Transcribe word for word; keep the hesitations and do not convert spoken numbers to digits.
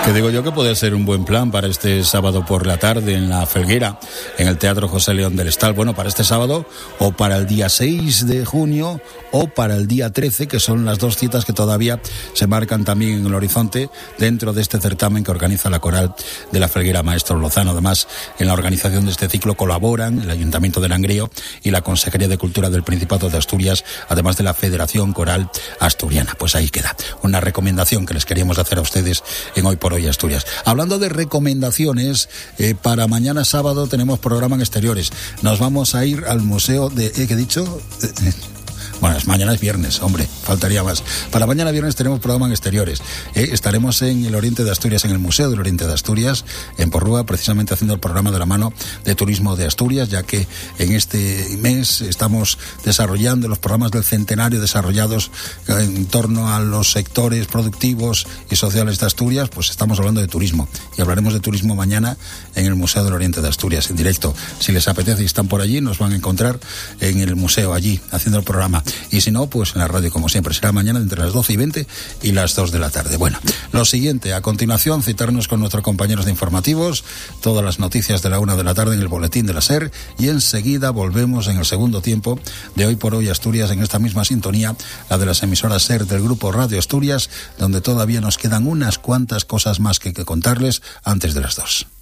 Que digo yo que puede ser un buen plan para este sábado por la tarde en la Felguera, en el Teatro José León del Estal. Bueno, para este sábado o para el día seis de junio o para el día trece, que son las dos citas que todavía se marcan también en el horizonte dentro de este certamen que organiza la Coral de la Felguera Maestro Lozano. Además, en la organización de este ciclo colaboran el Ayuntamiento de Langreo y la Consejería de Cultura del Principado de Asturias, además de la Federación Coral Asturiana. Pues ahí queda una recomendación que les queríamos hacer a ustedes en Hoy por Hoy Asturias. Hablando de recomendaciones, eh, para mañana sábado tenemos programa en exteriores. Nos vamos a ir al museo de... ¿Eh, ¿Qué he dicho? Eh, Bueno, es mañana es viernes, hombre, faltaría más. Para mañana viernes tenemos programa en exteriores. Eh, estaremos en el Oriente de Asturias, en el Museo del Oriente de Asturias, en Porrúa, precisamente haciendo el programa de la mano de Turismo de Asturias, ya que en este mes estamos desarrollando los programas del centenario desarrollados en torno a los sectores productivos y sociales de Asturias. Pues estamos hablando de turismo y hablaremos de turismo mañana en el Museo del Oriente de Asturias, en directo. Si les apetece y están por allí, nos van a encontrar en el museo allí, haciendo el programa. Y si no, pues en la radio, como siempre, será mañana entre las doce y veinte y las dos de la tarde. Bueno, lo siguiente, a continuación, citarnos con nuestros compañeros de informativos, todas las noticias de la una de la tarde en el boletín de la SER, y enseguida volvemos en el segundo tiempo de Hoy por Hoy Asturias, en esta misma sintonía, la de las emisoras SER del Grupo Radio Asturias, donde todavía nos quedan unas cuantas cosas más que, que contarles antes de las dos.